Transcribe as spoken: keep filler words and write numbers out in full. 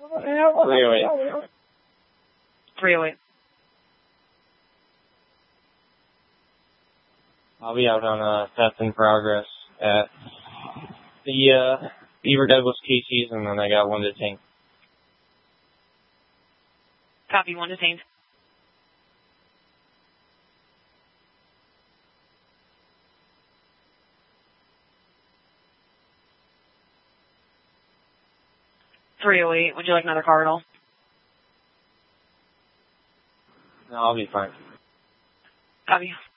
three oh eight. three oh eight. I'll be out on a test in progress at the uh, Beaver Douglas Casey's, and then I got one detained. Copy, one detained. three oh eight, would you like another car at all? No, I'll be fine. Copy.